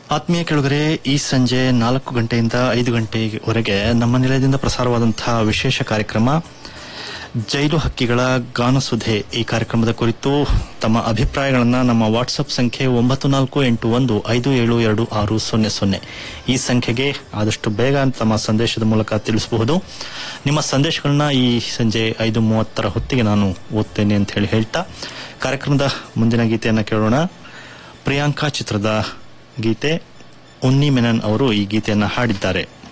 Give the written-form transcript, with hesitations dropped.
ಆತ್ಮೀಯ ಕೆಳಗರೆ, ಈ ಸಂಜೆ 4 ಗಂಟೆಯಿಂದ 5 ಗಂಟೆವರೆಗೆ ನಮ್ಮ ನಿಲಯದಿಂದ ಪ್ರಸಾರವಾದಂತಹ ವಿಶೇಷ ಕಾರ್ಯಕ್ರಮ ಜೈಲು ಹಕ್ಕಿಗಳ ಗಾನಸುಧೆ. ಈ ಕಾರ್ಯಕ್ರಮದ ಕುರಿತು ತಮ್ಮ ಅಭಿಪ್ರಾಯಗಳನ್ನು ನಮ್ಮ ವಾಟ್ಸ್ಆಪ್ ಸಂಖ್ಯೆ 9481572600 ಈ ಸಂಖ್ಯೆಗೆ ಆದಷ್ಟು ಬೇಗ ತಮ್ಮ ಸಂದೇಶದ ಮೂಲಕ ತಿಳಿಸಬಹುದು. ನಿಮ್ಮ ಸಂದೇಶಗಳನ್ನ ಈ ಸಂಜೆ 5:30 ಹೊತ್ತಿಗೆ ನಾನು ಓದ್ತೇನೆ ಅಂತ ಹೇಳ್ತಾ ಕಾರ್ಯಕ್ರಮದ ಮುಂದಿನ ಗೀತೆಯನ್ನು ಕೇಳೋಣ. ಪ್ರಿಯಾಂಕಾ ಚಿತ್ರದ ಗೀತೆ. ಉನ್ನಿ ಮೆನನ್ ಅವರು ಈ ಗೀತೆಯನ್ನು ಹಾಡಿದ್ದಾರೆ.